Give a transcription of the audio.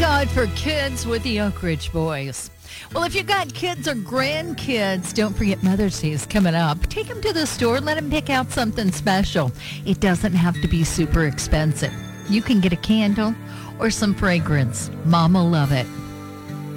God for kids with the Oak Ridge Boys. Well, if you got kids or grandkids, don't forget Mother's Day is coming up. Take them to the store. Let them pick out something special. It doesn't have to be super expensive. You can get a candle or some fragrance. Mom will love it.